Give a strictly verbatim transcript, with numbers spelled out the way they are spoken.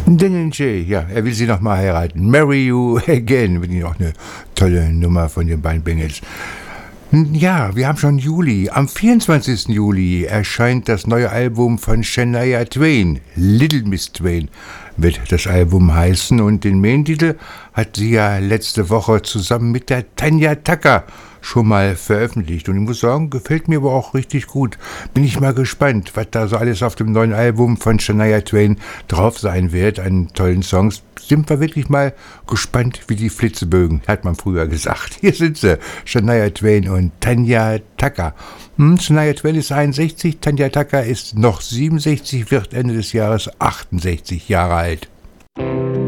Daniel J., ja, er will sie nochmal heiraten. Marry You Again, finde ich auch eine tolle Nummer von den beiden Bengals. Ja, wir haben schon Juli. Am vierundzwanzigsten Juli erscheint das neue Album von Shania Twain. Little Miss Twain wird das Album heißen und den Main-Titel hat sie ja letzte Woche zusammen mit der Tanya Tucker schon mal veröffentlicht. Und ich muss sagen, gefällt mir aber auch richtig gut. Bin ich mal gespannt, was da so alles auf dem neuen Album von Shania Twain drauf sein wird an tollen Songs. Sind wir wirklich mal gespannt wie die Flitzebögen, hat man früher gesagt. Hier sind sie, Shania Twain und Tanya Tucker. Hm, Shania Twain ist einundsechzig, Tanya Tucker ist noch siebenundsechzig, wird Ende des Jahres achtundsechzig Jahre alt.